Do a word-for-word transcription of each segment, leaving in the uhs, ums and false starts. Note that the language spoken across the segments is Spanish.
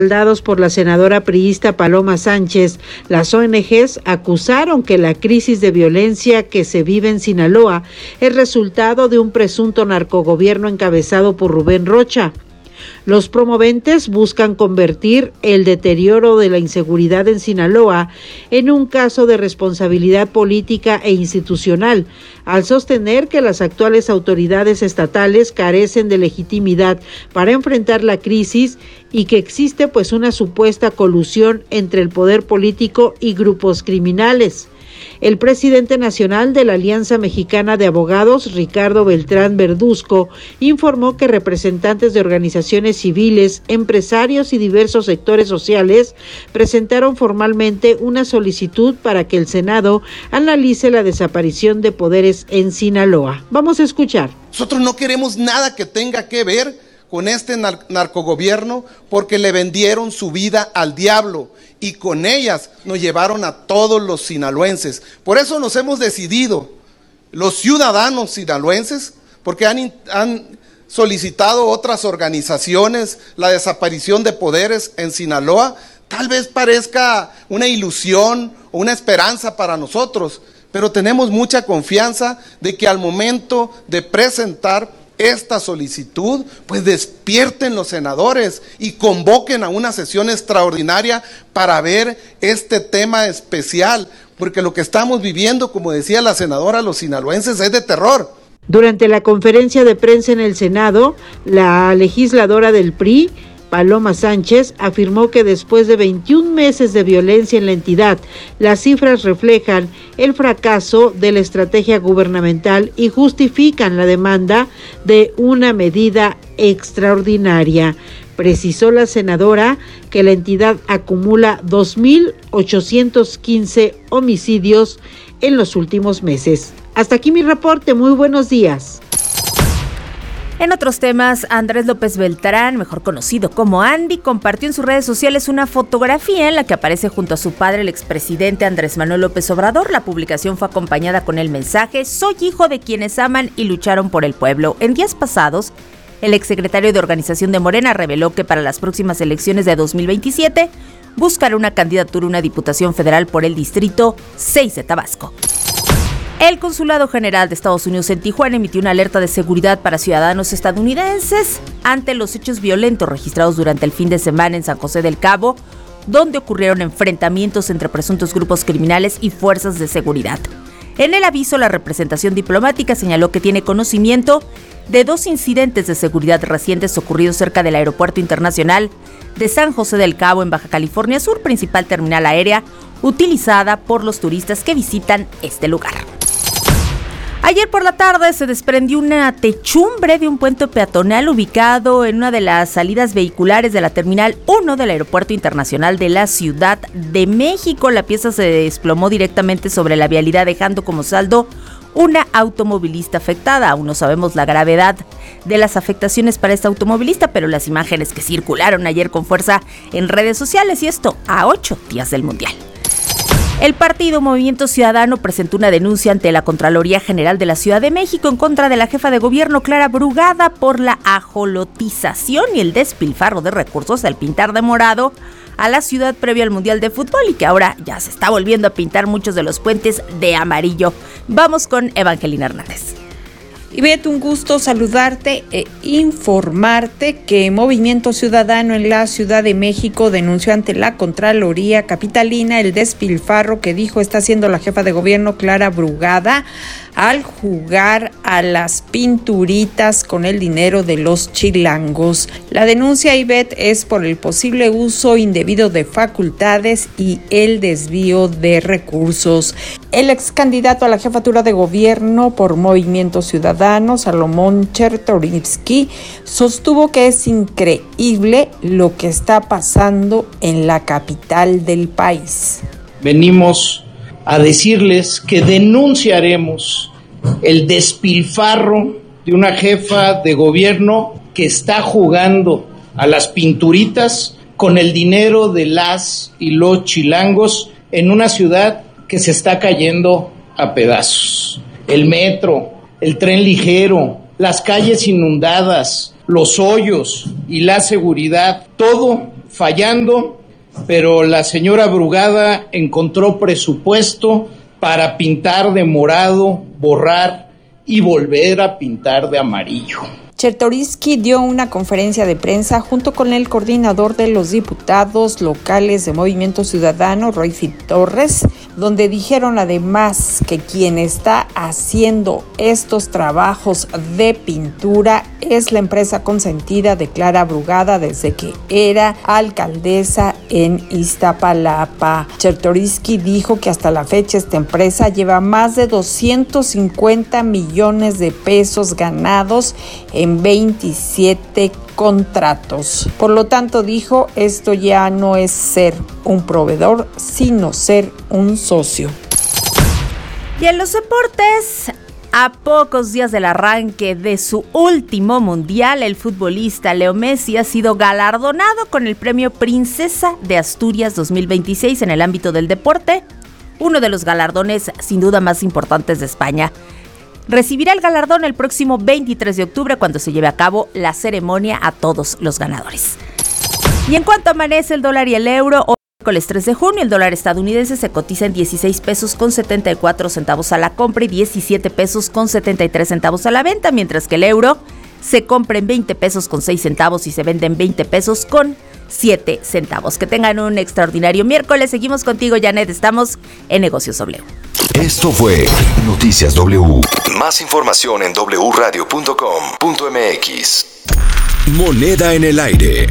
Dados por la senadora priista Paloma Sánchez, las O N Ges acusaron que la crisis de violencia que se vive en Sinaloa es resultado de un presunto narcogobierno encabezado por Rubén Rocha. Los promoventes buscan convertir el deterioro de la inseguridad en Sinaloa en un caso de responsabilidad política e institucional, al sostener que las actuales autoridades estatales carecen de legitimidad para enfrentar la crisis y que existe pues una supuesta colusión entre el poder político y grupos criminales. El presidente nacional de la Alianza Mexicana de Abogados, Ricardo Beltrán Verduzco, informó que representantes de organizaciones civiles, empresarios y diversos sectores sociales presentaron formalmente una solicitud para que el Senado analice la desaparición de poderes en Sinaloa. Vamos a escuchar. Nosotros no queremos nada que tenga que ver con este nar- narcogobierno porque le vendieron su vida al diablo y con ellas nos llevaron a todos los sinaloenses. Por eso nos hemos decidido, los ciudadanos sinaloenses, porque han, han solicitado otras organizaciones la desaparición de poderes en Sinaloa. Tal vez parezca una ilusión o una esperanza para nosotros, pero tenemos mucha confianza de que al momento de presentar esta solicitud, pues despierten los senadores y convoquen a una sesión extraordinaria para ver este tema especial, porque lo que estamos viviendo, como decía la senadora, los sinaloenses, es de terror. Durante la conferencia de prensa en el Senado, la legisladora del P R I, Paloma Sánchez, afirmó que después de veintiún meses de violencia en la entidad, las cifras reflejan el fracaso de la estrategia gubernamental y justifican la demanda de una medida extraordinaria. Precisó la senadora que la entidad acumula dos mil ochocientos quince homicidios en los últimos meses. Hasta aquí mi reporte, muy buenos días. En otros temas, Andrés López Beltrán, mejor conocido como Andy, compartió en sus redes sociales una fotografía en la que aparece junto a su padre, el expresidente Andrés Manuel López Obrador. La publicación fue acompañada con el mensaje: "Soy hijo de quienes aman y lucharon por el pueblo". En días pasados, el exsecretario de Organización de Morena reveló que para las próximas elecciones de dos mil veintisiete buscará una candidatura a una diputación federal por el Distrito seis de Tabasco. El Consulado General de Estados Unidos en Tijuana emitió una alerta de seguridad para ciudadanos estadounidenses ante los hechos violentos registrados durante el fin de semana en San José del Cabo, donde ocurrieron enfrentamientos entre presuntos grupos criminales y fuerzas de seguridad. En el aviso, la representación diplomática señaló que tiene conocimiento de dos incidentes de seguridad recientes ocurridos cerca del Aeropuerto Internacional de San José del Cabo en Baja California Sur, principal terminal aérea utilizada por los turistas que visitan este lugar. Ayer por la tarde se desprendió una techumbre de un puente peatonal ubicado en una de las salidas vehiculares de la Terminal uno del Aeropuerto Internacional de la Ciudad de México. La pieza se desplomó directamente sobre la vialidad, dejando como saldo una automovilista afectada. Aún no sabemos la gravedad de las afectaciones para esta automovilista, pero las imágenes que circularon ayer con fuerza en redes sociales, y esto a ocho días del Mundial. El partido Movimiento Ciudadano presentó una denuncia ante la Contraloría General de la Ciudad de México en contra de la jefa de gobierno Clara Brugada por la ajolotización y el despilfarro de recursos al pintar de morado a la ciudad previo al Mundial de Fútbol, y que ahora ya se está volviendo a pintar muchos de los puentes de amarillo. Vamos con Evangelina Hernández. Ivette, un gusto saludarte e informarte que Movimiento Ciudadano en la Ciudad de México denunció ante la Contraloría Capitalina el despilfarro que dijo está haciendo la jefa de gobierno Clara Brugada al jugar a las pinturitas con el dinero de los chilangos. La denuncia, Ivette, es por el posible uso indebido de facultades y el desvío de recursos. El ex candidato a la jefatura de gobierno por Movimiento Ciudadano, Salomón Chertorivsky, sostuvo que es increíble lo que está pasando en la capital del país. Venimos a decirles que denunciaremos el despilfarro de una jefa de gobierno que está jugando a las pinturitas con el dinero de las y los chilangos en una ciudad que se está cayendo a pedazos. El metro, el tren ligero, las calles inundadas, los hoyos y la seguridad, todo fallando, pero la señora Brugada encontró presupuesto para pintar de morado, borrar y volver a pintar de amarillo. Chertorivsky dio una conferencia de prensa junto con el coordinador de los diputados locales de Movimiento Ciudadano, Royfi Torres, donde dijeron además que quien está haciendo estos trabajos de pintura es la empresa consentida de Clara Brugada desde que era alcaldesa en Iztapalapa. Chertorivsky dijo que hasta la fecha esta empresa lleva más de doscientos cincuenta millones de pesos ganados en veintisiete contratos. Por lo tanto, dijo, esto ya no es ser un proveedor, sino ser un socio. Y en los deportes, a pocos días del arranque de su último mundial, el futbolista Leo Messi ha sido galardonado con el premio Princesa de Asturias dos mil veintiséis en el ámbito del deporte, uno de los galardones sin duda más importantes de España. Recibirá el galardón el próximo veintitrés de octubre cuando se lleve a cabo la ceremonia a todos los ganadores. Y en cuanto amanece el dólar y el euro, hoy miércoles tres de junio, el dólar estadounidense se cotiza en dieciséis pesos con setenta y cuatro centavos a la compra y diecisiete pesos con setenta y tres centavos a la venta, mientras que el euro se compra en veinte pesos con seis centavos y se vende en veinte pesos con siete centavos. Que tengan un extraordinario miércoles. Seguimos contigo, Janet. Estamos en Negocios W. Esto fue Noticias W. Más información en doble u radio punto com punto m x. Moneda en el aire.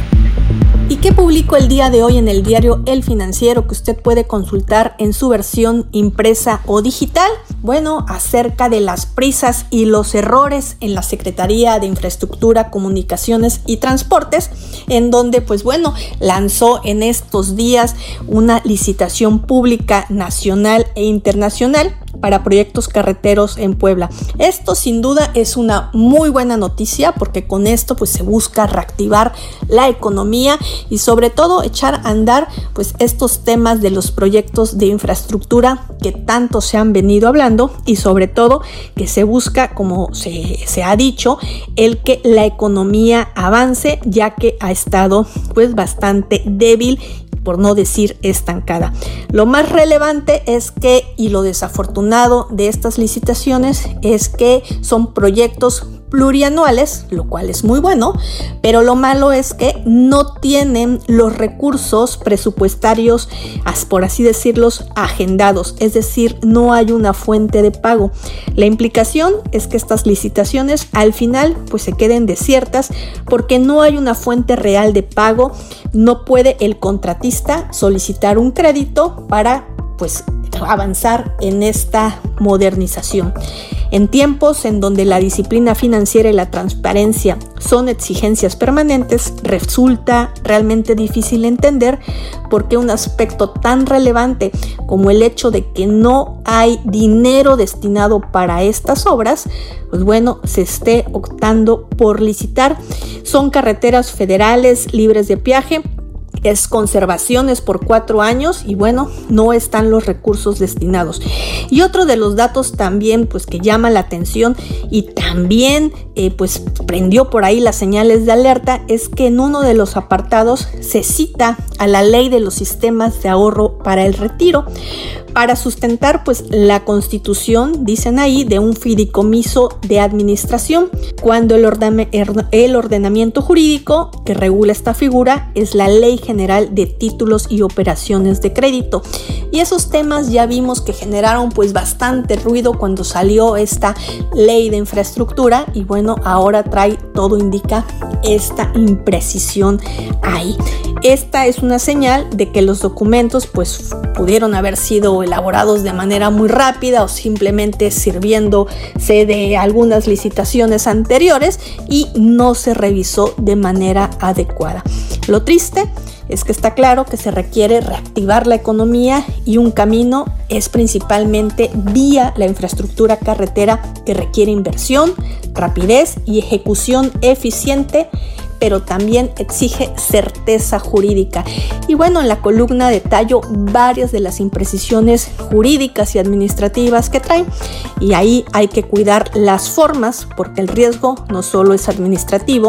¿Y qué publicó el día de hoy en el diario El Financiero que usted puede consultar en su versión impresa o digital? Bueno, acerca de las prisas y los errores en la Secretaría de Infraestructura, Comunicaciones y Transportes, en donde, pues bueno, lanzó en estos días una licitación pública nacional e internacional para proyectos carreteros en Puebla. Esto sin duda es una muy buena noticia porque con esto pues se busca reactivar la economía y sobre todo echar a andar pues estos temas de los proyectos de infraestructura que tanto se han venido hablando y sobre todo que se busca, como se, se ha dicho, el que la economía avance, ya que ha estado pues bastante débil, por no decir estancada. Lo más relevante es que, y lo desafortunado de estas licitaciones, es que son proyectos plurianuales, lo cual es muy bueno, pero lo malo es que no tienen los recursos presupuestarios, por así decirlos, agendados, es decir, no hay una fuente de pago. La implicación es que estas licitaciones al final pues se queden desiertas porque no hay una fuente real de pago, no puede el contratista solicitar un crédito para pues avanzar en esta modernización. En tiempos en donde la disciplina financiera y la transparencia son exigencias permanentes, resulta realmente difícil entender por qué un aspecto tan relevante como el hecho de que no hay dinero destinado para estas obras, pues bueno, se esté optando por licitar. Son carreteras federales libres de peaje, es conservaciones por cuatro años y bueno, no están los recursos destinados. Y otro de los datos también pues que llama la atención y también eh, pues prendió por ahí las señales de alerta es que en uno de los apartados se cita a la ley de los sistemas de ahorro para el retiro para sustentar pues la constitución, dicen ahí, de un fideicomiso de administración, cuando el, orden, el ordenamiento jurídico que regula esta figura es la Ley General de Títulos y Operaciones de Crédito. Y esos temas ya vimos que generaron pues bastante ruido cuando salió esta ley de infraestructura y bueno, ahora trae, todo indica, esta imprecisión ahí. Esta es una señal de que los documentos pues pudieron haber sido elaborados de manera muy rápida o simplemente sirviéndose de algunas licitaciones anteriores y no se revisó de manera adecuada. Lo triste es que está claro que se requiere reactivar la economía y un camino es principalmente vía la infraestructura carretera que requiere inversión, rapidez y ejecución eficiente, pero también exige certeza jurídica. Y bueno, en la columna detallo varias de las imprecisiones jurídicas y administrativas que traen, y ahí hay que cuidar las formas porque el riesgo no solo es administrativo,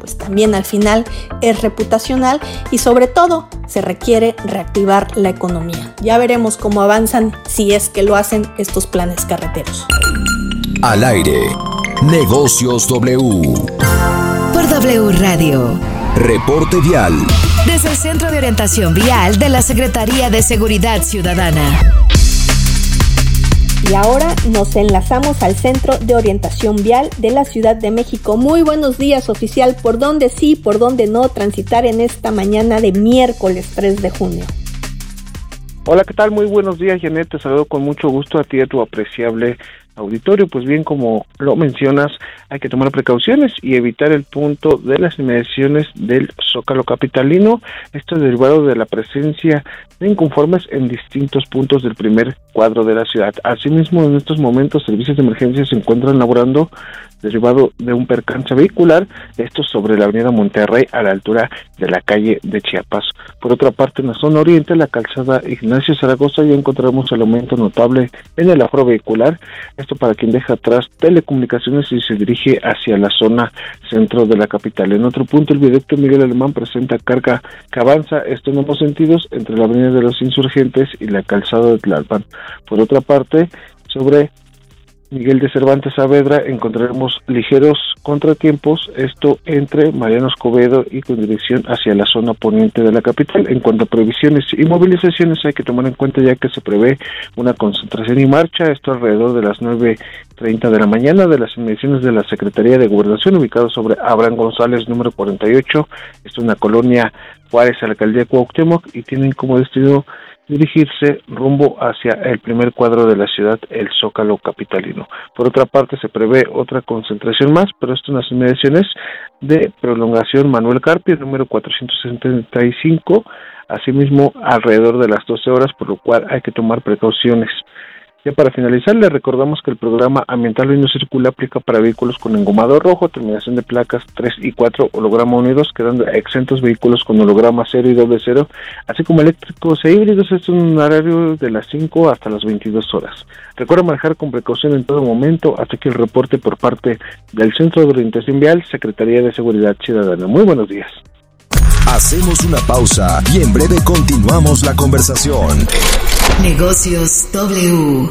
pues también al final es reputacional y sobre todo se requiere reactivar la economía. Ya veremos cómo avanzan, si es que lo hacen, estos planes carreteros. Al aire, Negocios W. Por W Radio. Reporte vial. Desde el Centro de Orientación Vial de la Secretaría de Seguridad Ciudadana. Y ahora nos enlazamos al Centro de Orientación Vial de la Ciudad de México. Muy buenos días, oficial. ¿Por dónde sí, por dónde no transitar en esta mañana de miércoles tres de junio? Hola, ¿qué tal? Muy buenos días, Janet. Te saludo con mucho gusto a ti y a tu apreciable auditorio. Pues bien, como lo mencionas, hay que tomar precauciones y evitar el punto de las inmediaciones del Zócalo capitalino. Esto es derivado de la presencia de inconformes en distintos puntos del primer cuadro de la ciudad. Asimismo, en estos momentos, servicios de emergencia se encuentran laborando derivado de un percance vehicular, esto sobre la avenida Monterrey a la altura de la calle de Chiapas. Por otra parte, en la zona oriente, la calzada Ignacio Zaragoza, ya encontramos el aumento notable en el aforo vehicular, esto para quien deja atrás telecomunicaciones y se dirige hacia la zona centro de la capital. En otro punto, el viaducto Miguel Alemán presenta carga que avanza, esto en ambos sentidos, entre la avenida de los Insurgentes y la calzada de Tlalpan. Por otra parte, sobre Miguel de Cervantes Saavedra encontraremos ligeros contratiempos, esto entre Mariano Escobedo y con dirección hacia la zona poniente de la capital. En cuanto a previsiones y movilizaciones, hay que tomar en cuenta ya que se prevé una concentración y marcha, esto alrededor de las nueve treinta de la mañana, de las inmediaciones de la Secretaría de Gobernación, ubicado sobre Abraham González, número cuarenta y ocho, esto es una colonia Juárez, alcaldía Cuauhtémoc, y tienen como destino dirigirse rumbo hacia el primer cuadro de la ciudad, el Zócalo capitalino. Por otra parte, se prevé otra concentración más, pero esto en las inmediaciones de prolongación Manuel Carpio, número cuatrocientos setenta y cinco, asimismo alrededor de las doce horas, por lo cual hay que tomar precauciones. Ya para finalizar, le recordamos que el programa Ambiental Hoy No Circula aplica para vehículos con engomado rojo, terminación de placas tres y cuatro, holograma unidos, quedando exentos vehículos con holograma cero y doble cero, así como eléctricos e híbridos, esto en un horario de las cinco hasta las veintidós horas. Recuerda manejar con precaución en todo momento. Hasta aquí el reporte por parte del Centro de Orientación Vial, Secretaría de Seguridad Ciudadana. Muy buenos días. Hacemos una pausa y en breve continuamos la conversación. Negocios W.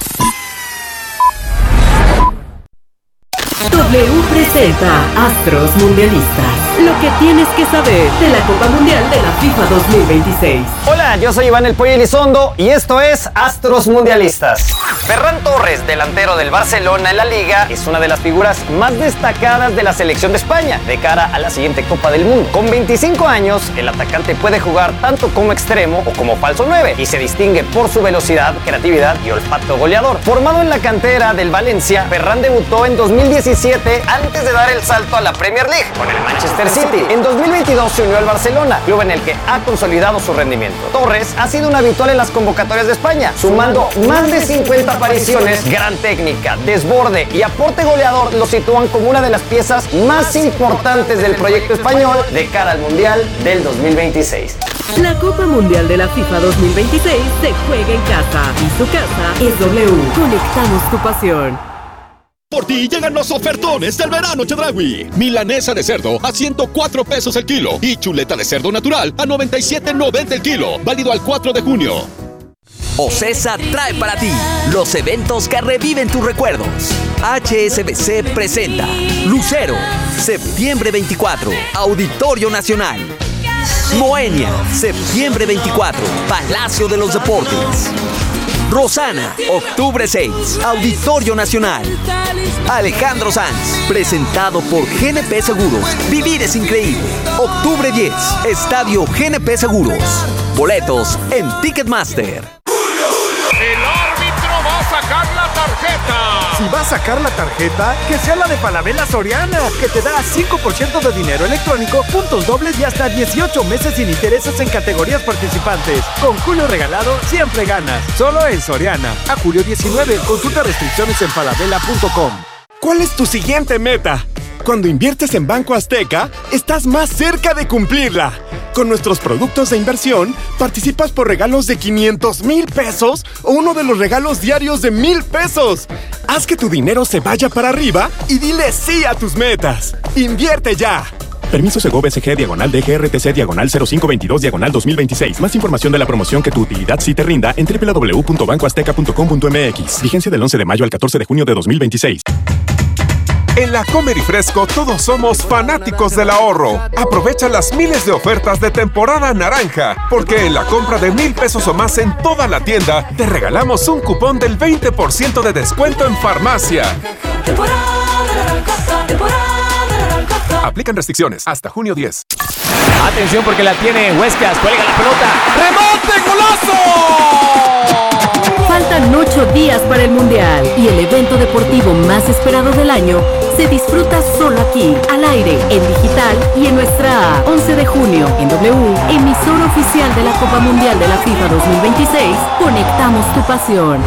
W presenta Astros Mundialistas. Lo que tienes que saber de la Copa Mundial de la FIFA dos mil veintiséis. Hola, yo soy Iván El Pollo Elizondo y esto es Astros Mundialistas. Ferran Torres, delantero del Barcelona en la Liga, es una de las figuras más destacadas de la selección de España de cara a la siguiente Copa del Mundo. Con veinticinco años, el atacante puede jugar tanto como extremo o como falso nueve y se distingue por su velocidad, creatividad y olfato goleador. Formado en la cantera del Valencia, Ferran debutó en dos mil diecisiete antes de dar el salto a la Premier League con el Manchester City. En dos mil veintidós se unió al Barcelona, club en el que ha consolidado su rendimiento. Torres ha sido un habitual en las convocatorias de España, sumando más de cincuenta apariciones. Gran técnica, desborde y aporte goleador lo sitúan como una de las piezas más importantes del proyecto español de cara al Mundial del dos mil veintiséis. La Copa Mundial de la FIFA dos mil veintiséis se juega en casa y su casa es W. Conectamos tu pasión. Por ti llegan los ofertones del verano Chedraui. Milanesa de cerdo a ciento cuatro pesos el kilo y chuleta de cerdo natural a noventa y siete noventa el kilo. Válido al cuatro de junio. OCESA trae para ti los eventos que reviven tus recuerdos. H S B C presenta Lucero, septiembre veinticuatro, Auditorio Nacional. Moenia, septiembre veinticuatro, Palacio de los Deportes. Rosana, octubre seis, Auditorio Nacional. Alejandro Sanz, presentado por G N P Seguros. Vivir es increíble. octubre diez, Estadio G N P Seguros. Boletos en Ticketmaster. El árbitro va a sacar la tarjeta. Si va a sacar la tarjeta, que sea la de Falabella Soriana, que te da cinco por ciento de dinero electrónico, puntos dobles y hasta dieciocho meses sin intereses en categorías participantes. Con Julio regalado, siempre ganas. Solo en Soriana. A julio diecinueve, consulta restricciones en falabella punto com. ¿Cuál es tu siguiente meta? Cuando inviertes en Banco Azteca, estás más cerca de cumplirla. Con nuestros productos de inversión, participas por regalos de quinientos mil pesos o uno de los regalos diarios de mil pesos. Haz que tu dinero se vaya para arriba y dile sí a tus metas. ¡Invierte ya! Permiso Segov S G diagonal D G R T C diagonal cero cinco veintidós diagonal dos mil veintiséis. Más información de la promoción que tu utilidad sí te rinda en doble u doble u doble u punto banco azteca punto com punto m x. Vigencia del once de mayo al catorce de junio de dos mil veintiséis. En la Comer y Fresco todos somos fanáticos del ahorro. Aprovecha las miles de ofertas de temporada naranja, porque en la compra de mil pesos o más en toda la tienda, te regalamos un cupón del veinte por ciento de descuento en farmacia. Aplican restricciones hasta junio diez. Atención porque la tiene Huescas, cuelga la pelota. ¡Remate, golazo! Faltan ocho días para el Mundial y el evento deportivo más esperado del año se disfruta solo aquí, al aire, en digital y en nuestra app. once de junio, en W, emisora oficial de la Copa Mundial de la FIFA dos mil veintiséis, conectamos tu pasión.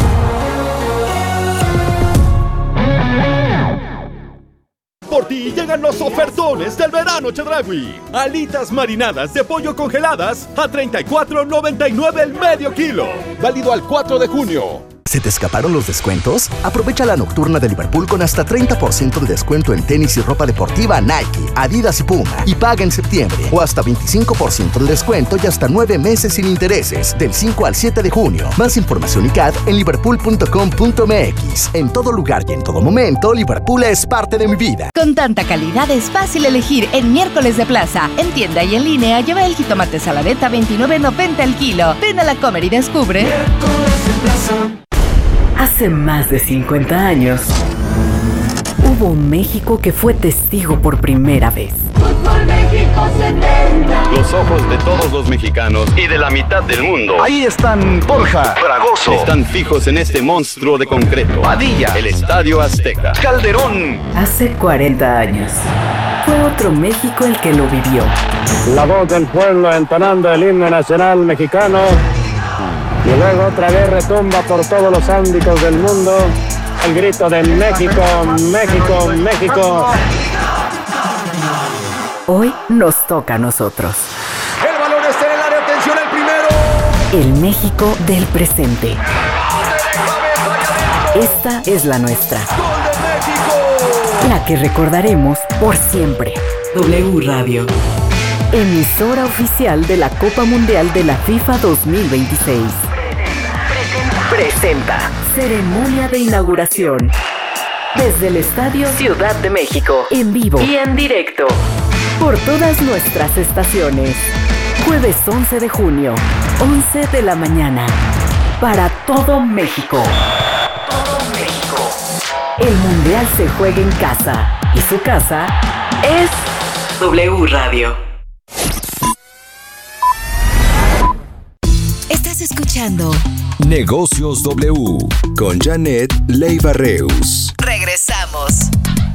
Por ti llegan los ofertones del verano Chedraui. Alitas marinadas de pollo congeladas a treinta y cuatro noventa y nueve el medio kilo. Válido al cuatro de junio. ¿Se te escaparon los descuentos? Aprovecha la nocturna de Liverpool con hasta treinta por ciento de descuento en tenis y ropa deportiva Nike, Adidas y Puma. Y paga en septiembre. O hasta veinticinco por ciento de descuento y hasta nueve meses sin intereses. Del cinco al siete de junio. Más información y C A D en liverpool punto com punto m x. En todo lugar y en todo momento, Liverpool es parte de mi vida. Con tanta calidad es fácil elegir en Miércoles de Plaza. En tienda y en línea lleva el jitomate saladeta veintinueve noventa el kilo. Ven a la Comer y descubre. Miércoles de Plaza. Hace más de cincuenta años, hubo un México que fue testigo por primera vez. Fútbol México setenta. Los ojos de todos los mexicanos y de la mitad del mundo. Ahí están Borja, Fragoso. Están fijos en este monstruo de concreto. Padilla. El Estadio Azteca. Calderón. Hace cuarenta años, fue otro México el que lo vivió. La voz del pueblo entonando el himno nacional mexicano. Y luego otra vez retumba por todos los ámbitos del mundo el grito de México, México, México. Hoy nos toca a nosotros. El balón está en el área, atención al primero. El México del presente. Esta es la nuestra. ¡Gol de México! La que recordaremos por siempre. W Radio. Emisora oficial de la Copa Mundial de la FIFA dos mil veintiséis. Presenta ceremonia de inauguración desde el Estadio Ciudad de México, en vivo y en directo por todas nuestras estaciones. Jueves once de junio, once de la mañana, para todo México. Todo México. El Mundial se juega en casa y su casa es W Radio. Estás escuchando Negocios W con Janet Leiva Reus. Regresamos.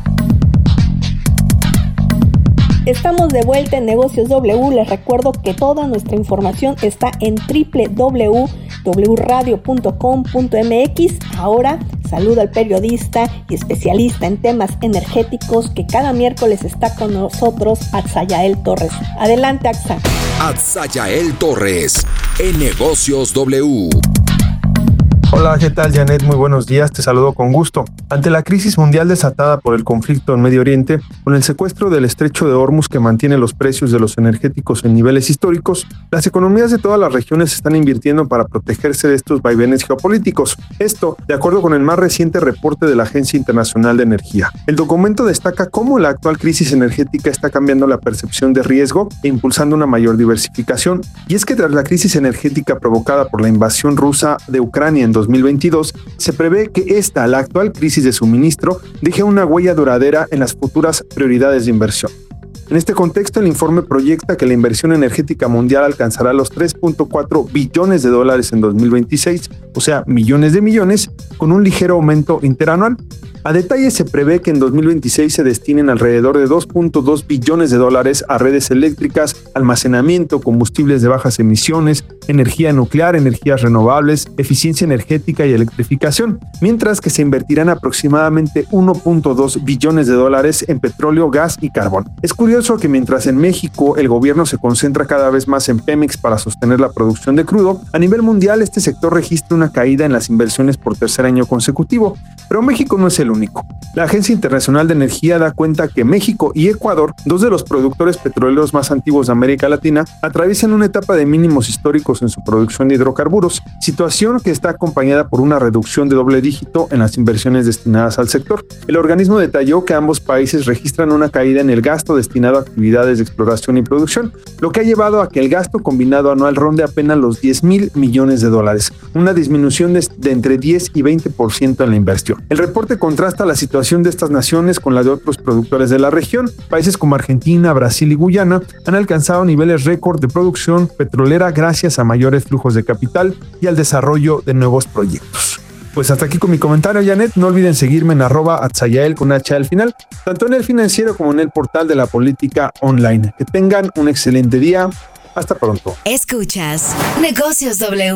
Estamos de vuelta en Negocios W. Les recuerdo que toda nuestra información está en doble u doble u doble u punto w radio punto com punto m x. Ahora saludo al periodista y especialista en temas energéticos que cada miércoles está con nosotros, Atzayael Torres. Adelante, Atza. Atzayael Torres en Negocios W. Hola, ¿qué tal, Janet? Muy buenos días, te saludo con gusto. Ante la crisis mundial desatada por el conflicto en Medio Oriente, con el secuestro del estrecho de Hormuz que mantiene los precios de los energéticos en niveles históricos, las economías de todas las regiones están invirtiendo para protegerse de estos vaivenes geopolíticos. Esto, de acuerdo con el más reciente reporte de la Agencia Internacional de Energía. El documento destaca cómo la actual crisis energética está cambiando la percepción de riesgo e impulsando una mayor diversificación. Y es que tras la crisis energética provocada por la invasión rusa de Ucrania en dos mil veintidós, se prevé que esta, la actual crisis de suministro, deje una huella duradera en las futuras prioridades de inversión. En este contexto, el informe proyecta que la inversión energética mundial alcanzará los tres punto cuatro billones de dólares en dos mil veintiséis, o sea, millones de millones, con un ligero aumento interanual. A detalle, se prevé que en dos mil veintiséis se destinen alrededor de dos punto dos billones de dólares a redes eléctricas, almacenamiento, combustibles de bajas emisiones, energía nuclear, energías renovables, eficiencia energética y electrificación, mientras que se invertirán aproximadamente uno punto dos billones de dólares en petróleo, gas y carbón. Es curioso curioso que mientras en México el gobierno se concentra cada vez más en Pemex para sostener la producción de crudo, a nivel mundial este sector registra una caída en las inversiones por tercer año consecutivo. Pero México no es el único. La Agencia Internacional de Energía da cuenta que México y Ecuador, dos de los productores petroleros más antiguos de América Latina, atraviesan una etapa de mínimos históricos en su producción de hidrocarburos, situación que está acompañada por una reducción de doble dígito en las inversiones destinadas al sector. El organismo detalló que ambos países registran una caída en el gasto destinado a actividades de exploración y producción, lo que ha llevado a que el gasto combinado anual ronde apenas los diez mil millones de dólares, una disminución de, de entre diez y veinte por ciento en la inversión. El reporte contrasta la situación de estas naciones con la de otros productores de la región. Países como Argentina, Brasil y Guyana han alcanzado niveles récord de producción petrolera gracias a mayores flujos de capital y al desarrollo de nuevos proyectos. Pues hasta aquí con mi comentario, Janet. No olviden seguirme en arroba atzayael con H al final, tanto en El Financiero como en el portal de la política online. Que tengan un excelente día. Hasta pronto. Escuchas Negocios W.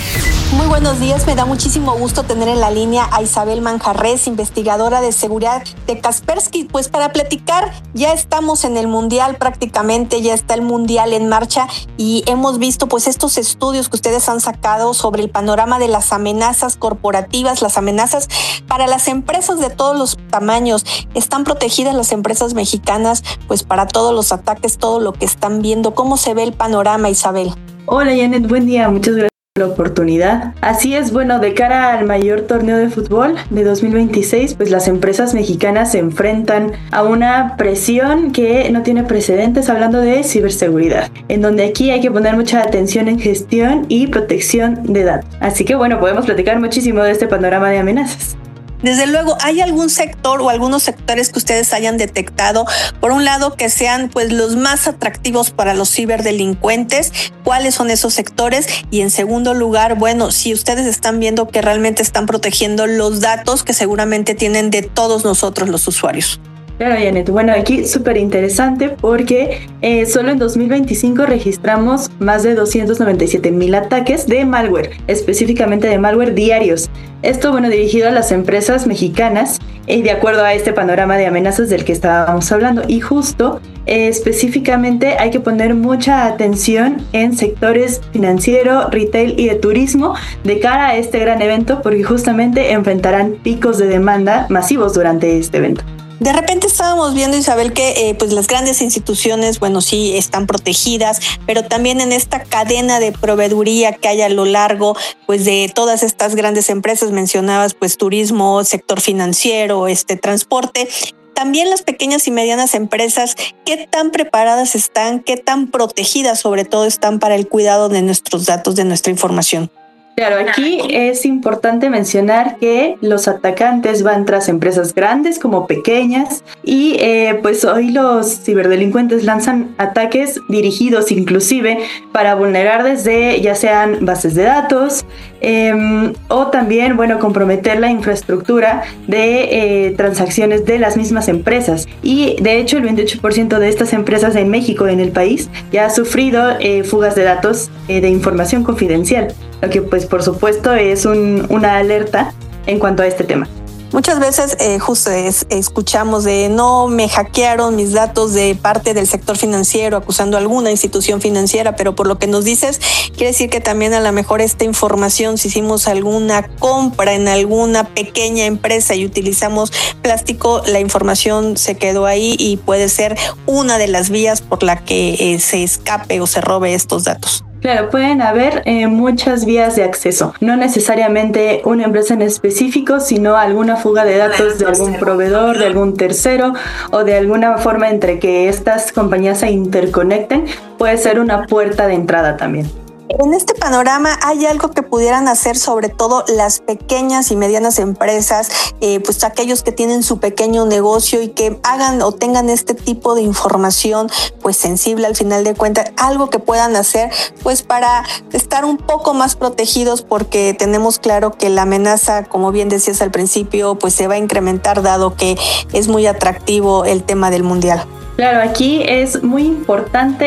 Muy buenos días, me da muchísimo gusto tener en la línea a Isabel Manjarrés, investigadora de seguridad de Kaspersky. Pues para platicar, ya estamos en el Mundial prácticamente, ya está el Mundial en marcha y hemos visto pues estos estudios que ustedes han sacado sobre el panorama de las amenazas corporativas, las amenazas para las empresas de todos los tamaños. ¿Están protegidas las empresas mexicanas pues para todos los ataques, todo lo que están viendo? ¿Cómo se ve el panorama, Isabel? Hola Janet, buen día, muchas gracias la oportunidad. Así es, bueno, de cara al mayor torneo de fútbol de dos mil veintiséis, pues las empresas mexicanas se enfrentan a una presión que no tiene precedentes, hablando de ciberseguridad, en donde aquí hay que poner mucha atención en gestión y protección de datos. Así que bueno, podemos platicar muchísimo de este panorama de amenazas. Desde luego, ¿hay algún sector o algunos sectores que ustedes hayan detectado, por un lado, que sean pues los más atractivos para los ciberdelincuentes? ¿Cuáles son esos sectores? Y en segundo lugar, bueno, si ustedes están viendo que realmente están protegiendo los datos que seguramente tienen de todos nosotros los usuarios. Claro, Janet. Bueno, aquí súper interesante porque eh, solo en dos mil veinticinco registramos más de doscientos noventa y siete mil ataques de malware, específicamente de malware diarios. Esto, bueno, dirigido a las empresas mexicanas y eh, de acuerdo a este panorama de amenazas del que estábamos hablando. Y justo, eh, específicamente hay que poner mucha atención en sectores financiero, retail y de turismo de cara a este gran evento, porque justamente enfrentarán picos de demanda masivos durante este evento. De repente estábamos viendo, Isabel, que eh, pues las grandes instituciones, bueno, sí están protegidas, pero también en esta cadena de proveeduría que hay a lo largo, pues de todas estas grandes empresas mencionabas, pues turismo, sector financiero, este transporte. También las pequeñas y medianas empresas, ¿qué tan preparadas están? ¿Qué tan protegidas sobre todo están para el cuidado de nuestros datos, de nuestra información? Claro, aquí es importante mencionar que los atacantes van tras empresas grandes como pequeñas y eh, pues hoy los ciberdelincuentes lanzan ataques dirigidos inclusive para vulnerar desde ya sean bases de datos eh, o también, bueno, comprometer la infraestructura de eh, transacciones de las mismas empresas. Y de hecho el veintiocho por ciento de estas empresas en México, en el país, ya ha sufrido eh, fugas de datos eh, de información confidencial, lo que pues por supuesto es un, una alerta en cuanto a este tema. Muchas veces eh, justo es, escuchamos de no me hackearon mis datos de parte del sector financiero acusando a alguna institución financiera, pero por lo que nos dices, quiere decir que también a lo mejor esta información, si hicimos alguna compra en alguna pequeña empresa y utilizamos plástico, la información se quedó ahí y puede ser una de las vías por la que eh, se escape o se robe estos datos. Claro, pueden haber eh, muchas vías de acceso, no necesariamente una empresa en específico, sino alguna fuga de datos de algún proveedor, de algún tercero o de alguna forma entre que estas compañías se interconecten, puede ser una puerta de entrada también. En este panorama, ¿hay algo que pudieran hacer sobre todo las pequeñas y medianas empresas, eh, pues aquellos que tienen su pequeño negocio y que hagan o tengan este tipo de información pues sensible al final de cuentas, algo que puedan hacer pues para estar un poco más protegidos, porque tenemos claro que la amenaza, como bien decías al principio, pues se va a incrementar dado que es muy atractivo el tema del mundial? Claro, aquí es muy importante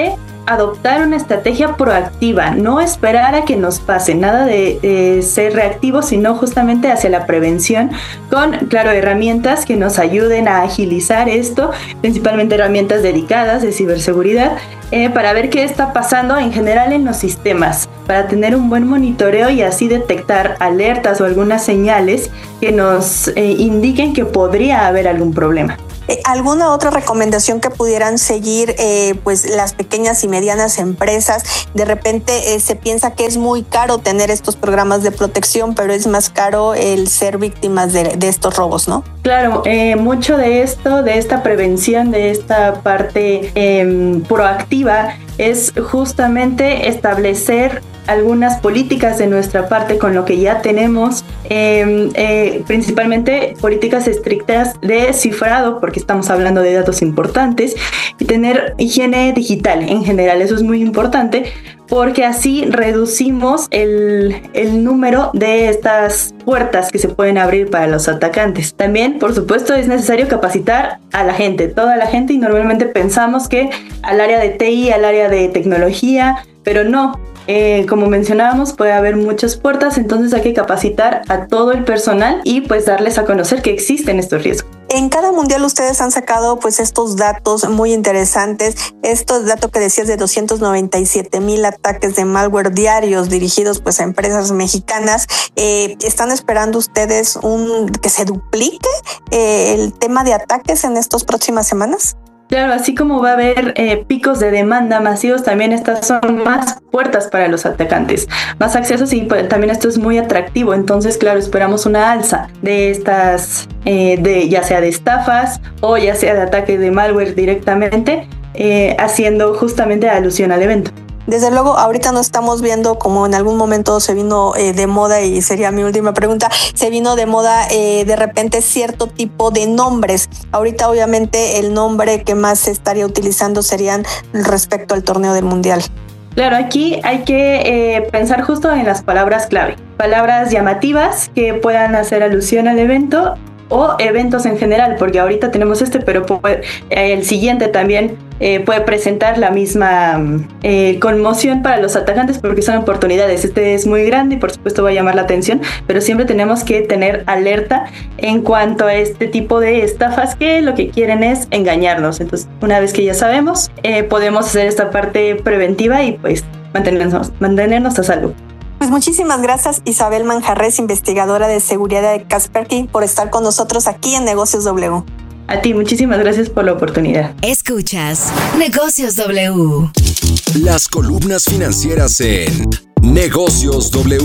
adoptar una estrategia proactiva, no esperar a que nos pase, nada de eh, ser reactivo, sino justamente hacia la prevención con, claro, herramientas que nos ayuden a agilizar esto, principalmente herramientas dedicadas de ciberseguridad, eh, para ver qué está pasando en general en los sistemas, para tener un buen monitoreo y así detectar alertas o algunas señales que nos eh, indiquen que podría haber algún problema. ¿Alguna otra recomendación que pudieran seguir eh, pues las pequeñas y medianas empresas? De repente eh, se piensa que es muy caro tener estos programas de protección, pero es más caro el ser víctimas de, de estos robos, ¿no? Claro, eh, mucho de esto, de esta prevención, de esta parte eh, proactiva, es justamente establecer algunas políticas de nuestra parte con lo que ya tenemos, eh, eh, principalmente políticas estrictas de cifrado, porque estamos hablando de datos importantes, y tener higiene digital en general. Eso es muy importante porque así reducimos el, el número de estas puertas que se pueden abrir para los atacantes. También, por supuesto, es necesario capacitar a la gente, toda la gente, y normalmente pensamos que al área de T I, al área de tecnología, pero no. Eh, como mencionábamos, puede haber muchas puertas, entonces hay que capacitar a todo el personal y pues darles a conocer que existen estos riesgos. En cada mundial ustedes han sacado pues estos datos muy interesantes. Estos datos que decías de doscientos noventa y siete mil ataques de malware diarios dirigidos pues a empresas mexicanas. Eh, ¿Están esperando ustedes un que se duplique eh, el tema de ataques en estas próximas semanas? Claro, así como va a haber eh, picos de demanda masivos, también estas son más puertas para los atacantes, más accesos, y pues, también esto es muy atractivo. Entonces, claro, esperamos una alza de estas, eh, de ya sea de estafas o ya sea de ataque de malware directamente, eh, haciendo justamente alusión al evento. Desde luego, ahorita no estamos viendo como en algún momento se vino eh, de moda, y sería mi última pregunta, se vino de moda eh, de repente cierto tipo de nombres. Ahorita obviamente el nombre que más se estaría utilizando serían respecto al torneo del Mundial. Claro, aquí hay que eh, pensar justo en las palabras clave, palabras llamativas que puedan hacer alusión al evento o eventos en general, porque ahorita tenemos este, pero puede, eh, el siguiente también eh, puede presentar la misma eh, conmoción para los atacantes, porque son oportunidades. Este es muy grande y por supuesto va a llamar la atención, pero siempre tenemos que tener alerta en cuanto a este tipo de estafas que lo que quieren es engañarnos. Entonces, una vez que ya sabemos, eh, podemos hacer esta parte preventiva y pues mantenernos, mantenernos a salvo. Pues muchísimas gracias, Isabel Manjarres, investigadora de seguridad de Kaspersky, por estar con nosotros aquí en Negocios W. A ti, muchísimas gracias por la oportunidad. Escuchas Negocios W. Las columnas financieras en Negocios W.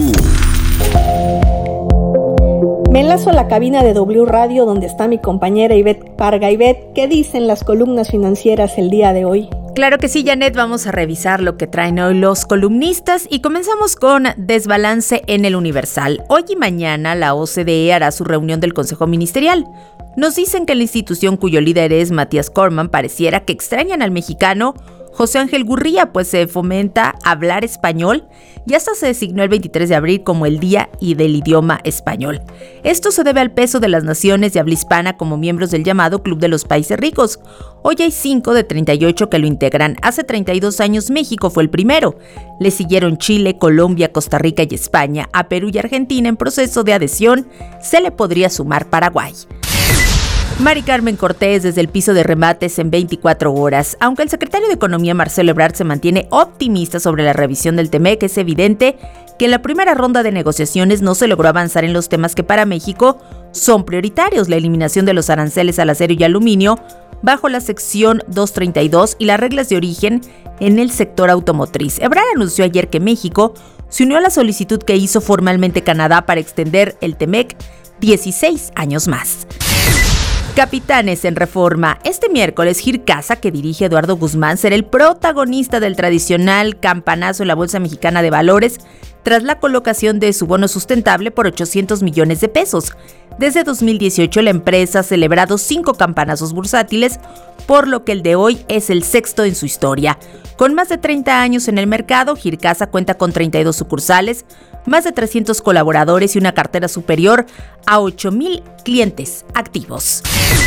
Me enlazo a la cabina de W Radio, donde está mi compañera Ivette Parga. Ivette, ¿qué dicen las columnas financieras el día de hoy? Claro que sí, Janet, vamos a revisar lo que traen hoy los columnistas y comenzamos con desbalance en el Universal. Hoy y mañana la O C D E hará su reunión del Consejo Ministerial. Nos dicen que la institución cuyo líder es Matías Corman pareciera que extrañan al mexicano José Ángel Gurría, pues se fomenta hablar español y hasta se designó el veintitrés de abril como el Día y del Idioma Español. Esto se debe al peso de las naciones de habla hispana como miembros del llamado Club de los Países Ricos. Hoy hay cinco de treinta y ocho que lo integran. Hace treinta y dos años México fue el primero. Le siguieron Chile, Colombia, Costa Rica y España. A Perú y Argentina en proceso de adhesión se le podría sumar Paraguay. Mari Carmen Cortés desde el piso de remates en veinticuatro horas. Aunque el secretario de Economía Marcelo Ebrard se mantiene optimista sobre la revisión del T M E C, es evidente que en la primera ronda de negociaciones no se logró avanzar en los temas que para México son prioritarios: la eliminación de los aranceles al acero y aluminio bajo la sección doscientos treinta y dos y las reglas de origen en el sector automotriz. Ebrard anunció ayer que México se unió a la solicitud que hizo formalmente Canadá para extender el T M E C dieciséis años más. Capitanes en Reforma. Este miércoles, Gircasa, que dirige Eduardo Guzmán, será el protagonista del tradicional campanazo en la Bolsa Mexicana de Valores tras la colocación de su bono sustentable por ochocientos millones de pesos. Desde dos mil dieciocho, la empresa ha celebrado cinco campanazos bursátiles, por lo que el de hoy es el sexto en su historia. Con más de treinta años en el mercado, Gircasa cuenta con treinta y dos sucursales, más de trescientos colaboradores y una cartera superior a ocho mil clientes activos.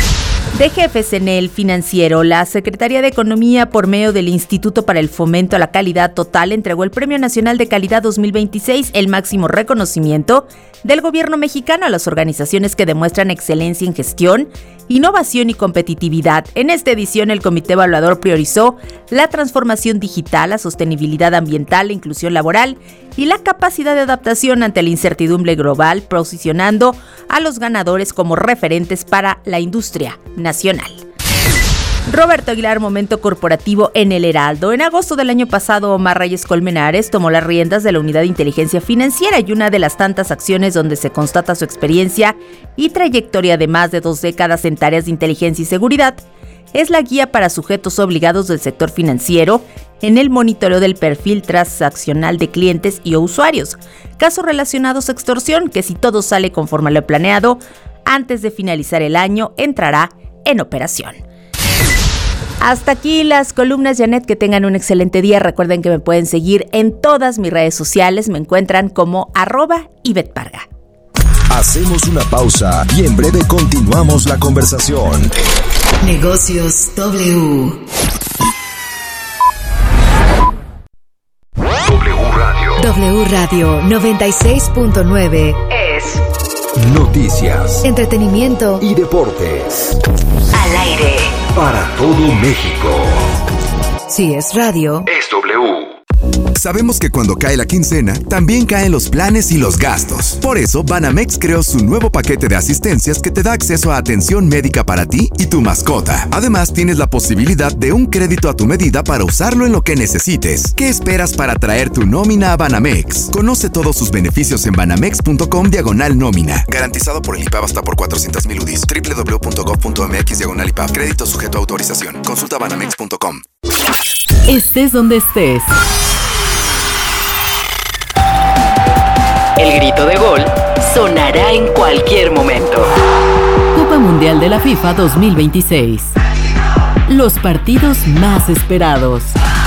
De jefes en el financiero, la Secretaría de Economía, por medio del Instituto para el Fomento a la Calidad Total, entregó el Premio Nacional de Calidad dos mil veintiséis, el máximo reconocimiento del gobierno mexicano a las organizaciones que demuestran excelencia en gestión, innovación y competitividad. En esta edición, el comité evaluador priorizó la transformación digital, la sostenibilidad ambiental, la inclusión laboral y la capacidad de adaptación ante la incertidumbre global, posicionando a los ganadores como referentes para la industria nacional. Roberto Aguilar, momento corporativo en El Heraldo. En agosto del año pasado, Omar Reyes Colmenares tomó las riendas de la Unidad de Inteligencia Financiera y una de las tantas acciones donde se constata su experiencia y trayectoria de más de dos décadas en tareas de inteligencia y seguridad es la guía para sujetos obligados del sector financiero en el monitoreo del perfil transaccional de clientes y o usuarios. Casos relacionados a extorsión que, si todo sale conforme a lo planeado, antes de finalizar el año entrará en operación. Hasta aquí las columnas, Janet, que tengan un excelente día. Recuerden que me pueden seguir en todas mis redes sociales, me encuentran como arroba Ivette Parga. Hacemos una pausa y en breve continuamos la conversación. Negocios W. W Radio. W Radio noventa y seis punto nueve es Noticias, entretenimiento y deportes. Al aire. Para todo México. Si es radio, es W. Sabemos que cuando cae la quincena, también caen los planes y los gastos. Por eso, Banamex creó su nuevo paquete de asistencias que te da acceso a atención médica para ti y tu mascota. Además, tienes la posibilidad de un crédito a tu medida para usarlo en lo que necesites. ¿Qué esperas para traer tu nómina a Banamex? Conoce todos sus beneficios en banamex.com diagonal nómina. Garantizado por el I P A B hasta por cuatrocientos mil U D I S. doble u doble u doble u punto gov punto m x diagonal I P A B. Crédito sujeto a autorización. Consulta banamex punto com. Estés donde estés. El grito de gol sonará en cualquier momento. Copa Mundial de la FIFA dos mil veintiséis. Los partidos más esperados.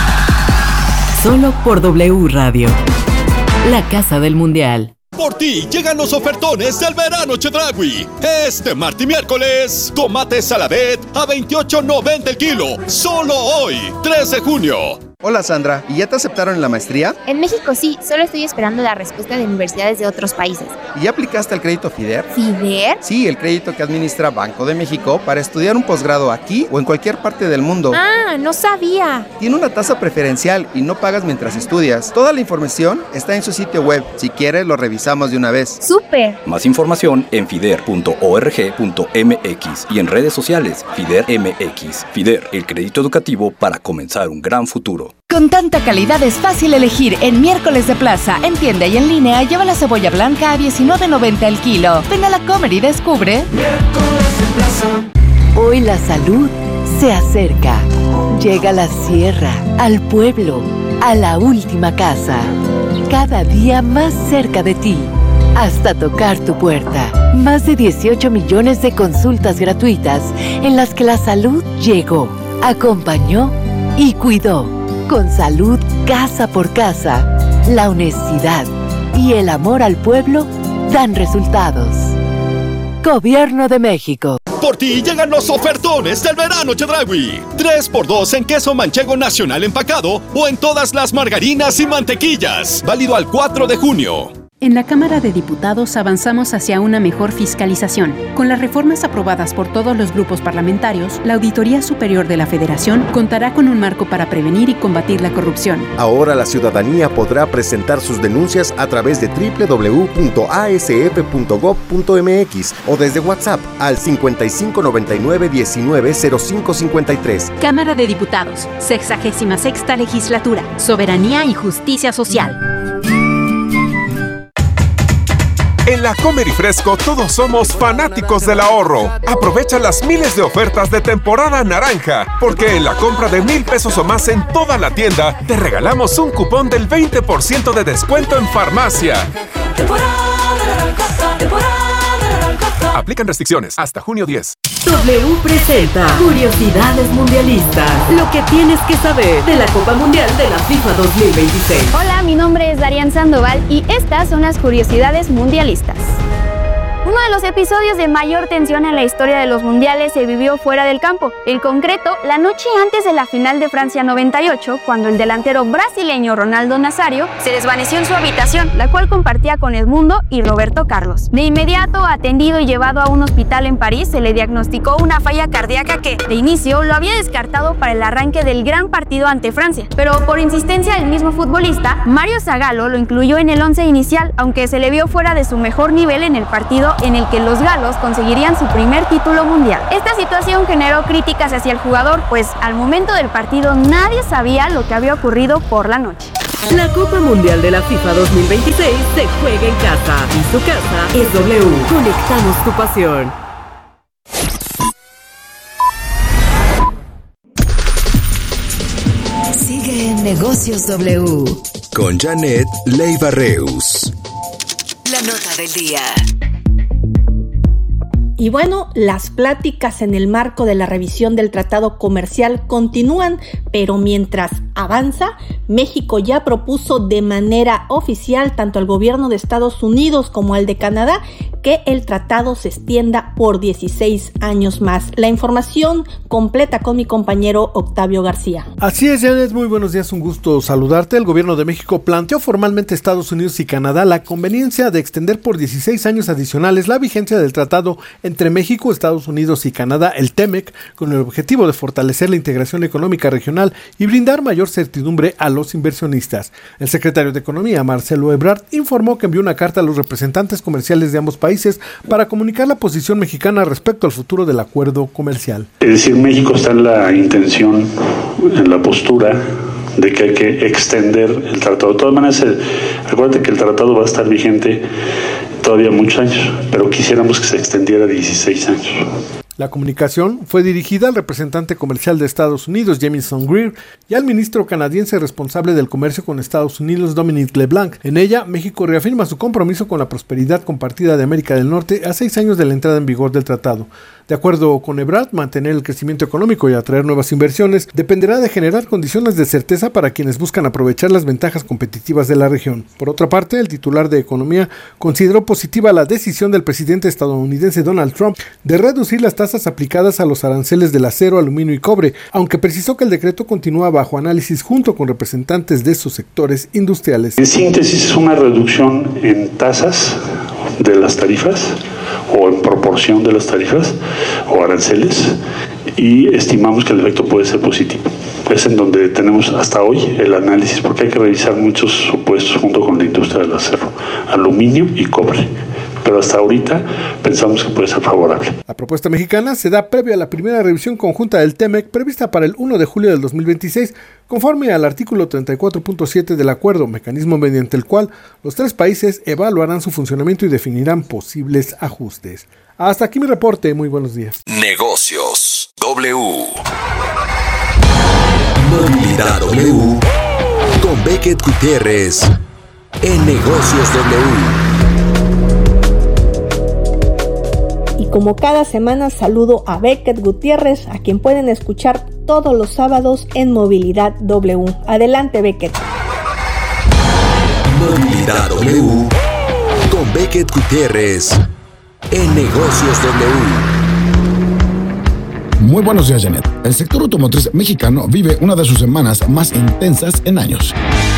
Solo por W Radio. La casa del Mundial. Por ti llegan los ofertones del verano Chedraui. Este martes y miércoles, tomate saladet a veintiocho noventa el kilo. Solo hoy, tres de junio. Hola Sandra, ¿y ya te aceptaron en la maestría? En México sí, solo estoy esperando la respuesta de universidades de otros países. ¿Y ya aplicaste al crédito FIDER? ¿FIDER? Sí, el crédito que administra Banco de México para estudiar un posgrado aquí o en cualquier parte del mundo. Ah, no sabía. Tiene una tasa preferencial y no pagas mientras estudias. Toda la información está en su sitio web. Si quieres, lo revisamos de una vez. ¡Súper! Más información en fider punto org punto m x y en redes sociales FIDER M X. FIDER, el crédito educativo para comenzar un gran futuro. Con tanta calidad es fácil elegir en Miércoles de Plaza. En tienda y en línea lleva la cebolla blanca a diecinueve noventa el kilo. Ven a la Comer y descubre. Miércoles de Plaza. Hoy la salud se acerca. Llega a la sierra, al pueblo, a la última casa. Cada día más cerca de ti. Hasta tocar tu puerta. Más de dieciocho millones de consultas gratuitas en las que la salud llegó, acompañó y cuidó. Con salud casa por casa, la honestidad y el amor al pueblo dan resultados. Gobierno de México. Por ti llegan los ofertones del verano Chedraui. tres por dos en queso manchego nacional empacado o en todas las margarinas y mantequillas. Válido al cuatro de junio. En la Cámara de Diputados avanzamos hacia una mejor fiscalización. Con las reformas aprobadas por todos los grupos parlamentarios, la Auditoría Superior de la Federación contará con un marco para prevenir y combatir la corrupción. Ahora la ciudadanía podrá presentar sus denuncias a través de doble u doble u doble u punto a s f punto gov punto m x o desde WhatsApp al cincuenta y cinco noventa y nueve diecinueve cero cinco cincuenta y tres. Cámara de Diputados, sexagésima sexta legislatura, soberanía y justicia social. En la Comer y Fresco todos somos fanáticos del ahorro. Aprovecha las miles de ofertas de temporada naranja, porque en la compra de mil pesos o más en toda la tienda, te regalamos un cupón del veinte por ciento de descuento en farmacia. Aplican restricciones hasta junio diez. W presenta Curiosidades Mundialistas. Lo que tienes que saber de la Copa Mundial de la FIFA dos mil veintiséis. Hola, mi nombre es Darian Sandoval y estas son las curiosidades mundialistas. Uno de los episodios de mayor tensión en la historia de los mundiales se vivió fuera del campo. En concreto, la noche antes de la final de Francia noventa y ocho, cuando el delantero brasileño Ronaldo Nazario se desvaneció en su habitación, la cual compartía con Edmundo y Roberto Carlos. De inmediato, atendido y llevado a un hospital en París, se le diagnosticó una falla cardíaca que, de inicio, lo había descartado para el arranque del gran partido ante Francia. Pero por insistencia del mismo futbolista, Mario Zagallo lo incluyó en el once inicial, aunque se le vio fuera de su mejor nivel en el partido en el que los galos conseguirían su primer título mundial. Esta situación generó críticas hacia el jugador, pues al momento del partido nadie sabía lo que había ocurrido por la noche. La Copa Mundial de la FIFA dos mil veintiséis se juega en casa y su casa es W. Conectamos tu pasión. Sigue en Negocios W. Con Janet Leiva Reus. La nota del día. Y bueno, las pláticas en el marco de la revisión del tratado comercial continúan, pero mientras avanza, México ya propuso de manera oficial tanto al gobierno de Estados Unidos como al de Canadá que el tratado se extienda por dieciséis años más. La información completa con mi compañero Octavio García. Así es, Janet, muy buenos días, un gusto saludarte. El gobierno de México planteó formalmente a Estados Unidos y Canadá la conveniencia de extender por dieciséis años adicionales la vigencia del tratado entre México, Estados Unidos y Canadá, el T M E C, con el objetivo de fortalecer la integración económica regional y brindar mayor certidumbre a los inversionistas. El secretario de Economía, Marcelo Ebrard, informó que envió una carta a los representantes comerciales de ambos países para comunicar la posición mexicana respecto al futuro del acuerdo comercial. Es decir, México está en la intención, en la postura de que hay que extender el tratado. De todas maneras, acuérdate que el tratado va a estar vigente todavía muchos años, pero quisiéramos que se extendiera a dieciséis años. La comunicación fue dirigida al representante comercial de Estados Unidos, Jamieson Greer, y al ministro canadiense responsable del comercio con Estados Unidos, Dominic LeBlanc. En ella, México reafirma su compromiso con la prosperidad compartida de América del Norte a seis años de la entrada en vigor del tratado. De acuerdo con Ebrard, mantener el crecimiento económico y atraer nuevas inversiones dependerá de generar condiciones de certeza para quienes buscan aprovechar las ventajas competitivas de la región. Por otra parte, el titular de Economía consideró positiva la decisión del presidente estadounidense Donald Trump de reducir las tasas aplicadas a los aranceles del acero, aluminio y cobre, aunque precisó que el decreto continúa bajo análisis junto con representantes de sus sectores industriales. En síntesis, es una reducción en tasas de las tarifas o en proporción de las tarifas o aranceles, y estimamos que el efecto puede ser positivo. Es en donde tenemos hasta hoy el análisis, porque hay que revisar muchos supuestos junto con la industria del acero, aluminio y cobre. Pero hasta ahorita pensamos que puede ser favorable. La propuesta mexicana se da previa a la primera revisión conjunta del T M E C prevista para el primero de julio del dos mil veintiséis, conforme al artículo treinta y cuatro punto siete del acuerdo, mecanismo mediante el cual los tres países evaluarán su funcionamiento y definirán posibles ajustes. Hasta aquí mi reporte, muy buenos días. Negocios W. Movilidad W. Con Beckett Gutiérrez. En Negocios W. Y como cada semana saludo a Beckett Gutiérrez, a quien pueden escuchar todos los sábados en Movilidad W. Adelante, Beckett. Movilidad W. Con Beckett Gutiérrez. En Negocios W. Muy buenos días, Janet. El sector automotriz mexicano vive una de sus semanas más intensas en años.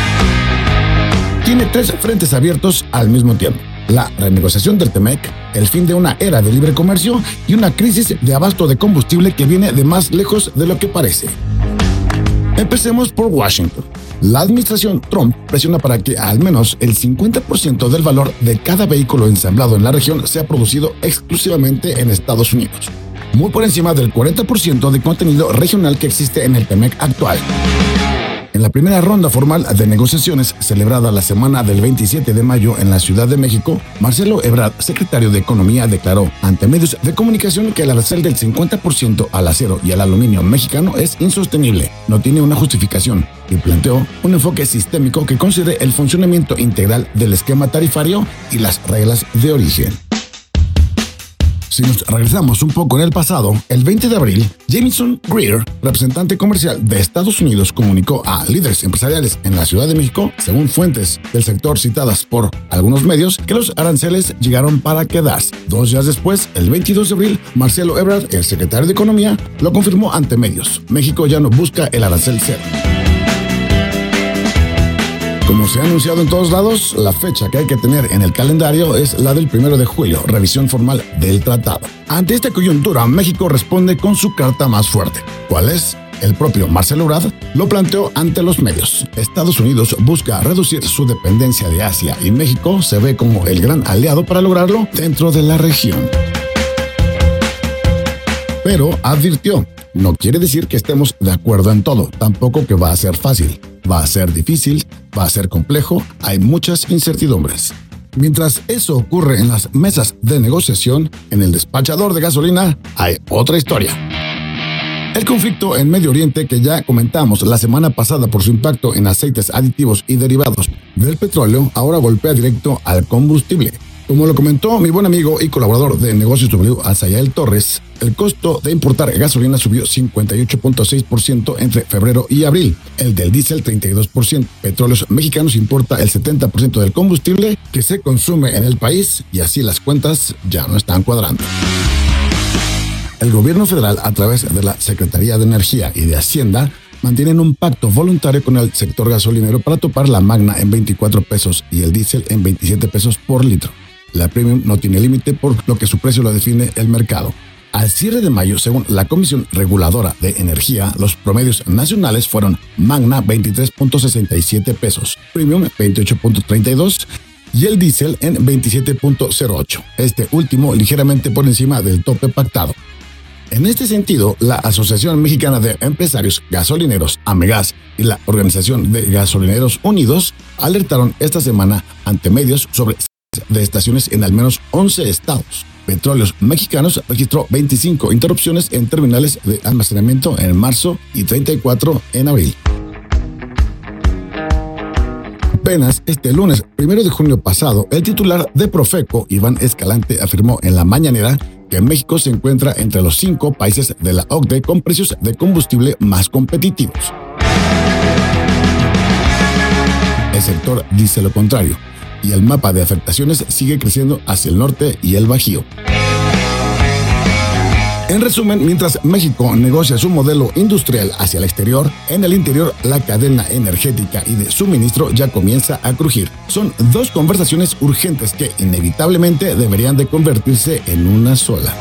Tiene tres frentes abiertos al mismo tiempo: la renegociación del T M E C, el fin de una era de libre comercio y una crisis de abasto de combustible que viene de más lejos de lo que parece. Empecemos por Washington. La administración Trump presiona para que al menos el cincuenta por ciento del valor de cada vehículo ensamblado en la región sea producido exclusivamente en Estados Unidos, muy por encima del cuarenta por ciento de contenido regional que existe en el T M E C actual. En la primera ronda formal de negociaciones celebrada la semana del veintisiete de mayo en la Ciudad de México, Marcelo Ebrard, secretario de Economía, declaró ante medios de comunicación que el arancel del cincuenta por ciento al acero y al aluminio mexicano es insostenible, no tiene una justificación, y planteó un enfoque sistémico que considere el funcionamiento integral del esquema tarifario y las reglas de origen. Si nos regresamos un poco en el pasado, el veinte de abril, Jamieson Greer, representante comercial de Estados Unidos, comunicó a líderes empresariales en la Ciudad de México, según fuentes del sector citadas por algunos medios, que los aranceles llegaron para quedarse. Dos días después, el veintidós de abril, Marcelo Ebrard, el secretario de Economía, lo confirmó ante medios. México ya no busca el arancel cero. Como se ha anunciado en todos lados, la fecha que hay que tener en el calendario es la del primero de julio, revisión formal del tratado. Ante esta coyuntura, México responde con su carta más fuerte. ¿Cuál es? El propio Marcelo Ebrard lo planteó ante los medios. Estados Unidos busca reducir su dependencia de Asia y México se ve como el gran aliado para lograrlo dentro de la región. Pero advirtió, no quiere decir que estemos de acuerdo en todo, tampoco que va a ser fácil. Va a ser difícil, va a ser complejo, hay muchas incertidumbres. Mientras eso ocurre en las mesas de negociación, en el despachador de gasolina hay otra historia. El conflicto en Medio Oriente, que ya comentamos la semana pasada por su impacto en aceites aditivos y derivados del petróleo, ahora golpea directo al combustible. Como lo comentó mi buen amigo y colaborador de Negocios W, Azayael Torres, el costo de importar gasolina subió cincuenta y ocho punto seis por ciento entre febrero y abril, el del diésel treinta y dos por ciento. Petróleos Mexicanos importa el setenta por ciento del combustible que se consume en el país y así las cuentas ya no están cuadrando. El gobierno federal, a través de la Secretaría de Energía y de Hacienda, mantienen un pacto voluntario con el sector gasolinero para topar la magna en veinticuatro pesos y el diésel en veintisiete pesos por litro. La premium no tiene límite, por lo que su precio lo define el mercado. Al cierre de mayo, según la Comisión Reguladora de Energía, los promedios nacionales fueron magna veintitrés punto sesenta y siete pesos, premium veintiocho punto treinta y dos y el diésel en veintisiete punto cero ocho, este último ligeramente por encima del tope pactado. En este sentido, la Asociación Mexicana de Empresarios Gasolineros, AMEGAS, y la Organización de Gasolineros Unidos alertaron esta semana ante medios sobre de estaciones en al menos once estados. Petróleos Mexicanos registró veinticinco interrupciones en terminales de almacenamiento en marzo y treinta y cuatro en abril. Apenas este lunes primero de junio pasado, el titular de Profeco, Iván Escalante, afirmó en la mañanera que México se encuentra entre los cinco países de la O C D E con precios de combustible más competitivos. El sector dice lo contrario, y el mapa de afectaciones sigue creciendo hacia el norte y el Bajío. En resumen, mientras México negocia su modelo industrial hacia el exterior, en el interior la cadena energética y de suministro ya comienza a crujir. Son dos conversaciones urgentes que inevitablemente deberían de convertirse en una sola.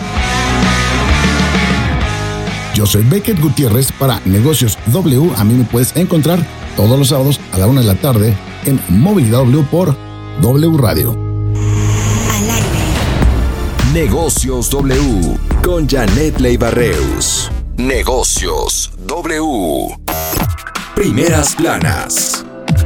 Yo soy Beckett Gutiérrez para Negocios W. A mí me puedes encontrar todos los sábados a la una de la tarde en Movilidad W por W Radio. Al aire. Negocios W con Janet Leiva-Reus. Negocios W. Primeras planas.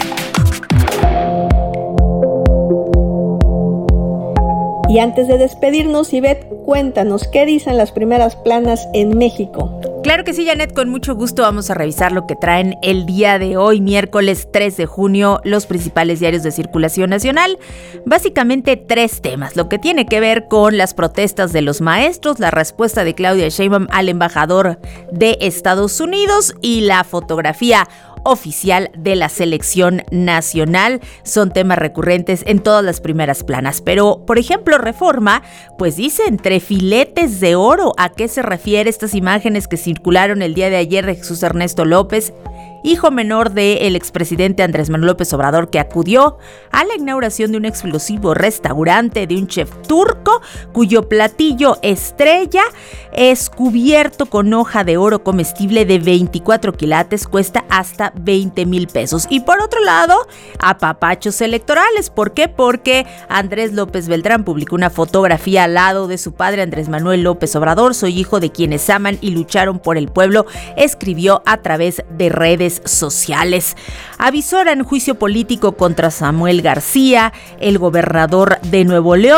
Y antes de despedirnos, Ivette, cuéntanos, ¿qué dicen las primeras planas en México? Claro que sí, Janet, con mucho gusto vamos a revisar lo que traen el día de hoy, miércoles tres de junio, los principales diarios de circulación nacional. Básicamente tres temas, lo que tiene que ver con las protestas de los maestros, la respuesta de Claudia Sheinbaum al embajador de Estados Unidos y la fotografía oficial de la selección nacional. Son temas recurrentes en todas las primeras planas. Pero, por ejemplo, Reforma, pues dice entre filetes de oro. ¿A qué se refiere estas imágenes que circularon el día de ayer de Jesús Ernesto López, hijo menor del expresidente Andrés Manuel López Obrador, que acudió a la inauguración de un exclusivo restaurante de un chef turco cuyo platillo estrella es cubierto con hoja de oro comestible de veinticuatro quilates, cuesta hasta veinte mil pesos? Y por otro lado, apapachos electorales. ¿Por qué? Porque Andrés López Beltrán publicó una fotografía al lado de su padre Andrés Manuel López Obrador. Soy hijo de quienes aman y lucharon por el pueblo, escribió a través de redes sociales. Avisoran juicio político contra Samuel García, el gobernador de Nuevo León.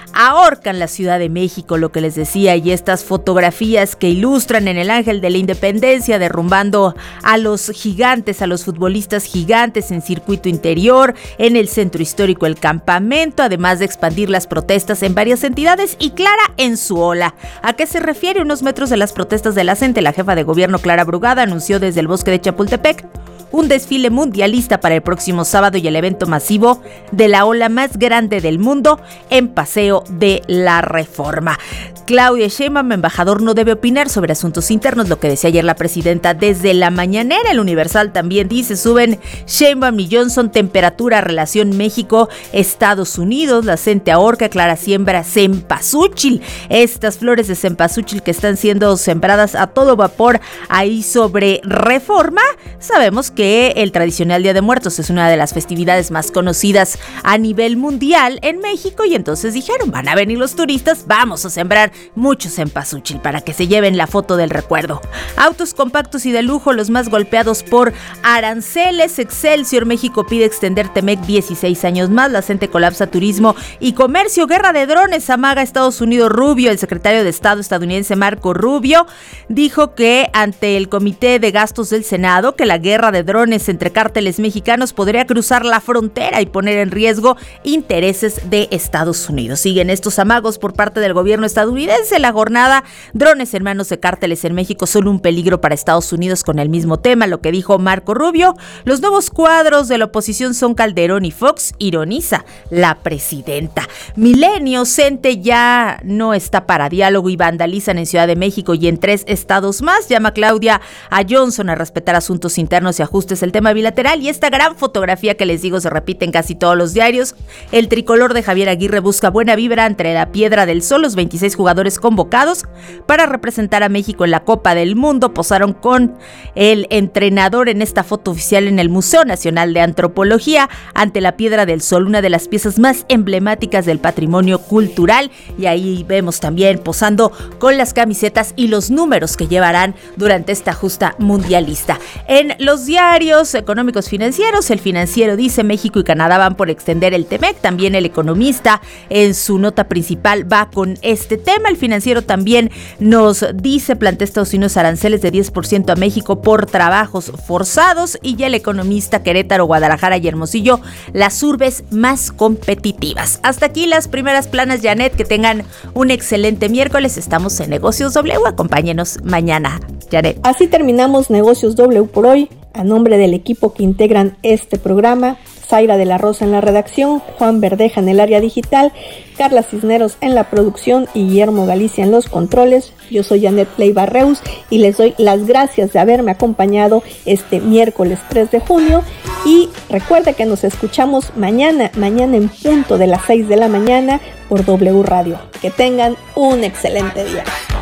ahorcan la Ciudad de México, lo que les decía, y estas fotografías que ilustran en el Ángel de la Independencia derrumbando a los gigantes, a los futbolistas gigantes en circuito interior, en el centro histórico El Campamento, además de expandir las protestas en varias entidades y Clara en su ola. ¿A qué se refiere? Unos metros de las protestas de la C E N T E, la jefa de gobierno Clara Brugada anunció desde el bosque de Chapultepec un desfile mundialista para el próximo sábado y el evento masivo de la ola más grande del mundo en Paseo de la Reforma. Claudia Sheinbaum, embajador, no debe opinar sobre asuntos internos, lo que decía ayer la presidenta desde la mañanera. El Universal también dice, suben Sheinbaum y Johnson, temperatura, relación México-Estados Unidos, la C E N T E ahorca, Clara siembra cempasúchil. Estas flores de cempasúchil que están siendo sembradas a todo vapor ahí sobre Reforma. Sabemos que que el tradicional Día de Muertos es una de las festividades más conocidas a nivel mundial en México y entonces dijeron, van a venir los turistas, vamos a sembrar mucho cempasúchil para que se lleven la foto del recuerdo. Autos compactos y de lujo, los más golpeados por aranceles. Excelsior, México pide extender Temec dieciséis años más, la C E N T E colapsa turismo y comercio, guerra de drones, amaga Estados Unidos Rubio. El secretario de Estado estadounidense Marco Rubio dijo que ante el Comité de Gastos del Senado que la guerra de drones entre cárteles mexicanos podría cruzar la frontera y poner en riesgo intereses de Estados Unidos. Siguen estos amagos por parte del gobierno estadounidense. La jornada, drones en manos de cárteles en México son un peligro para Estados Unidos, con el mismo tema, lo que dijo Marco Rubio. Los nuevos cuadros de la oposición son Calderón y Fox, ironiza la presidenta. Milenio, C E N T E ya no está para diálogo y vandalizan en Ciudad de México y en tres estados más. Llama Claudia a Johnson a respetar asuntos internos y ajustes el tema bilateral. Y esta gran fotografía que les digo se repite en casi todos los diarios. El tricolor de Javier Aguirre busca buena vibra entre la Piedra del Sol. Los veintiséis jugadores convocados para representar a México en la Copa del Mundo posaron con el entrenador en esta foto oficial en el Museo Nacional de Antropología ante la Piedra del Sol, una de las piezas más emblemáticas del patrimonio cultural. Y ahí vemos también posando con las camisetas y los números que llevarán durante esta justa mundialista. En los diarios económicos financieros, El Financiero dice México y Canadá van por extender el Temec. También El Economista en su nota principal va con este tema. El Financiero también nos dice plantea Estados Unidos aranceles de diez por ciento a México por trabajos forzados. Y ya El Economista, Querétaro, Guadalajara y Hermosillo, las urbes más competitivas. Hasta aquí las primeras planas, Janet, que tengan un excelente miércoles. Estamos en Negocios W, acompáñenos mañana, Janet. Así terminamos Negocios W por hoy. A nombre del equipo que integran este programa, Zaira de la Rosa en la redacción, Juan Verdeja en el área digital, Carla Cisneros en la producción y Guillermo Galicia en los controles. Yo soy Janet Leiva Reus y les doy las gracias de haberme acompañado este miércoles tres de junio. Y recuerda que nos escuchamos mañana, mañana en punto de las seis de la mañana por W Radio. Que tengan un excelente día.